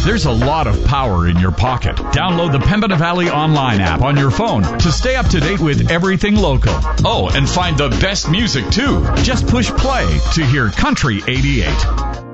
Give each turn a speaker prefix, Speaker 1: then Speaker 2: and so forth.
Speaker 1: There's a lot of power in your pocket. Download the Pembina Valley online app on your phone to stay up to date with everything local. Oh, and find the best music too. Just push play to hear Country 88.